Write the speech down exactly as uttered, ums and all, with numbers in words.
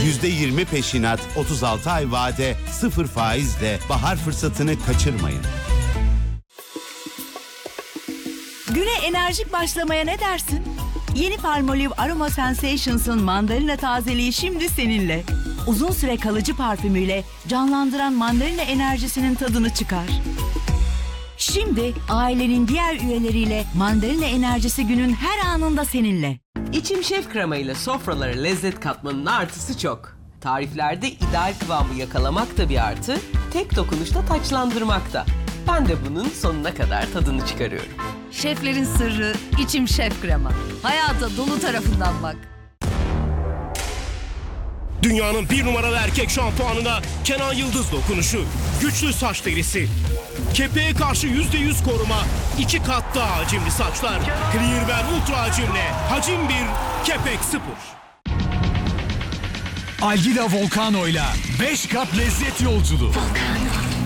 yüzde yirmi peşinat, otuz altı ay vade, sıfır faizle bahar fırsatını kaçırmayın. Güne enerjik başlamaya ne dersin? Yeni Palmolive Aroma Sensations'ın mandalina tazeliği şimdi seninle. Uzun süre kalıcı parfümüyle canlandıran mandalina enerjisinin tadını çıkar. Şimdi ailenin diğer üyeleriyle mandalina enerjisi günün her anında seninle. İçim şef kremayla sofralara lezzet katmanın artısı çok. Tariflerde ideal kıvamı yakalamak da bir artı, tek dokunuşla taçlandırmak da. Ben de bunun sonuna kadar tadını çıkarıyorum. Şeflerin sırrı içim şef krema. Hayata dolu tarafından bak. Dünyanın bir numaralı erkek şampuanına Kenan Yıldız dokunuşu. Güçlü saç derisi. Kepeğe karşı yüzde yüz koruma. iki kat daha hacimli saçlar. Clearben Ultra hacimle. Hacim bir, kepek sıfır. Algida Volcano'yla beş kat lezzet yolculuğu. Volcano.